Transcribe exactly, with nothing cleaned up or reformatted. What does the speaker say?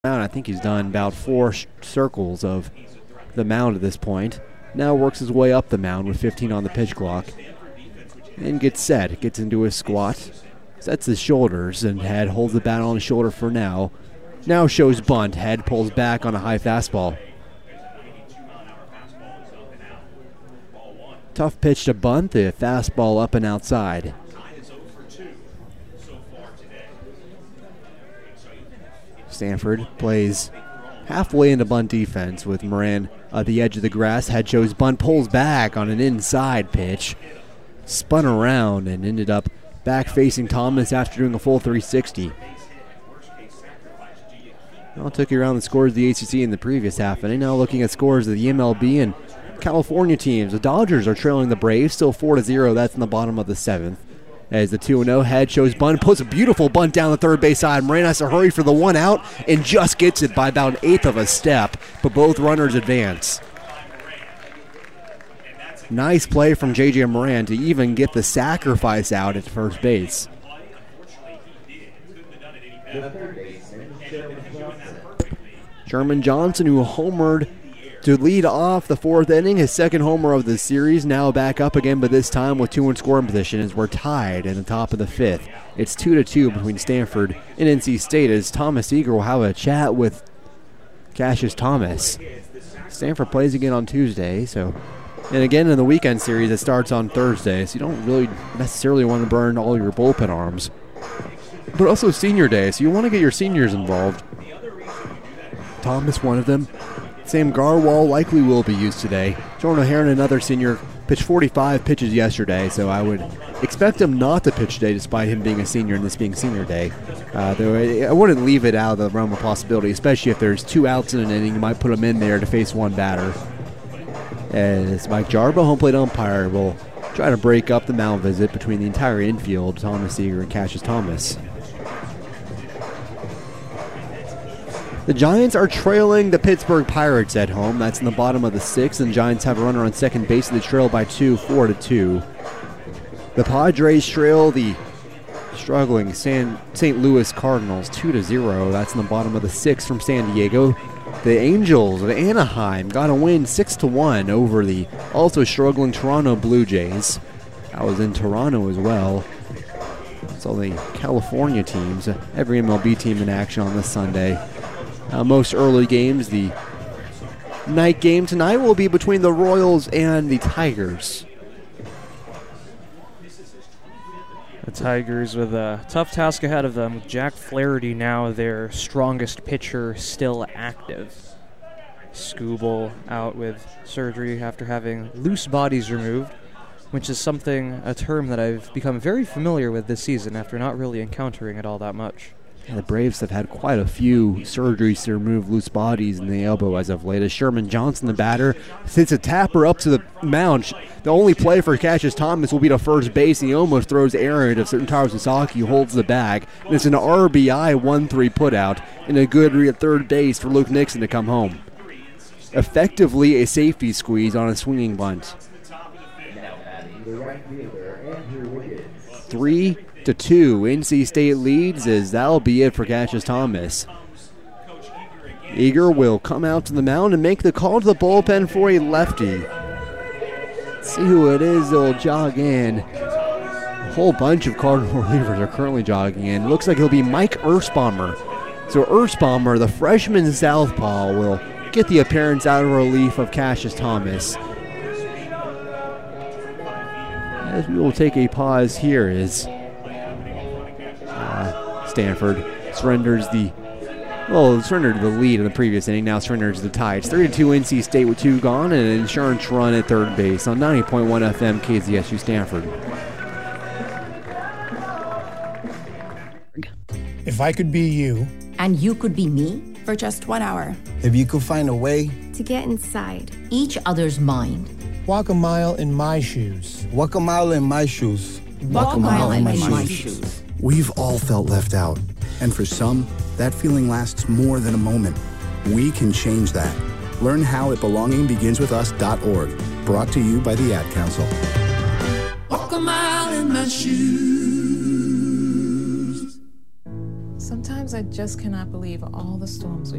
I think he's done about four sh- circles of the mound at this point. Now works his way up the mound with fifteen on the pitch clock. And gets set, gets into his squat, sets his shoulders, and Head holds the bat on his shoulder for now. Now shows bunt. Head pulls back on a high fastball. Tough pitch to bunt, the fastball up and outside. Stanford plays halfway into bunt defense with Moran at the edge of the grass. Head shows bunt, pulls back on an inside pitch. Spun around and ended up back facing Thomas after doing a full three sixty. Well, took you around the scores of the A C C in the previous half inning. Now looking at scores of the M L B and California teams. The Dodgers are trailing the Braves, still four to zero. That's in the bottom of the seventh. As the two and oh Head shows bunt, puts a beautiful bunt down the third base side. Moran has to hurry for the one out and just gets it by about an eighth of a step, but both runners advance. Nice play from J J Moran to even get the sacrifice out at first base. Sherman Johnson, who homered to lead off the fourth inning, his second homer of the series, now back up again, but this time with two in scoring position as we're tied in the top of the fifth. It's two to two between Stanford and N C State as Thomas Eager will have a chat with Cassius Thomas. Stanford plays again on Tuesday, so and again in the weekend series it starts on Thursday, so you don't really necessarily want to burn all your bullpen arms. But also senior day, so you want to get your seniors involved. Thomas, one of them. Sam Garwal likely will be used today. Jordan O'Haron, another senior, pitched forty-five pitches yesterday, so I would expect him not to pitch today despite him being a senior and this being senior day. Uh, though I, I wouldn't leave it out of the realm of possibility, especially if there's two outs in an inning. You might put him in there to face one batter. As Mike Jarbo, home plate umpire, will try to break up the mound visit between the entire infield, Thomas Eager and Cassius Thomas. The Giants are trailing the Pittsburgh Pirates at home. That's in the bottom of the sixth, and Giants have a runner on second base. They trail by two, four to two. The Padres trail the struggling San, Saint Louis Cardinals two to zero. That's in the bottom of the sixth from San Diego. The Angels of Anaheim got a win six to one over the also struggling Toronto Blue Jays. I was in Toronto as well. So the California teams, every M L B team in action on this Sunday. Uh, most early games, the night game tonight will be between the Royals and the Tigers. The Tigers with a tough task ahead of them, with Jack Flaherty now their strongest pitcher still active. Skubal out with surgery after having loose bodies removed, which is something, a term that I've become very familiar with this season after not really encountering it all that much. Yeah, the Braves have had quite a few surgeries to remove loose bodies in the elbow as of late. As Sherman Johnson, the batter, sends a tapper up to the mound. The only play for Cassius Thomas will be to first base, and he almost throws errant of certain Taro Sasaki, who holds the bag. And it's an R B I one three putout and a good read at third base for Luke Nixon to come home. Effectively a safety squeeze on a swinging bunt. Three to two, N C State leads, as that'll be it for Cassius Thomas. Eager will come out to the mound and make the call to the bullpen for a lefty. Let's see who it is that'll jog in. A whole bunch of Cardinal relievers are currently jogging in. Looks like it'll be Mike Ersbomber. So Ersbomber, the freshman southpaw, will get the appearance out of relief of Cassius Thomas. As we will take a pause here as uh, Stanford surrenders the well, surrendered the lead in the previous inning, now surrenders the tie. It's three to two N C State with two gone and an insurance run at third base on ninety point one F M K Z S U Stanford. If I could be you. And you could be me. For just one hour. If you could find a way. To get inside. Each other's mind. Walk a mile in my shoes. Walk a mile in my shoes. Walk, Walk a mile, mile in my, my shoes. shoes. We've all felt left out. And for some, that feeling lasts more than a moment. We can change that. Learn how at belonging begins with us dot org. Brought to you by the Ad Council. Walk a mile in my shoes. Sometimes I I just cannot believe all the storms we